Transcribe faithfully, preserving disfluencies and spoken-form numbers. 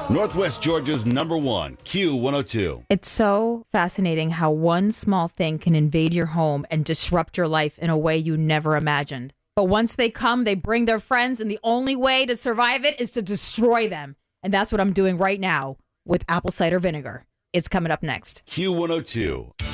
Northwest Georgia's number one, Q one oh two. It's so fascinating how one small thing can invade your home and disrupt your life in a way you never imagined. But once they come, they bring their friends, and the only way to survive it is to destroy them. And that's what I'm doing right now with apple cider vinegar. It's coming up next. Q one oh two.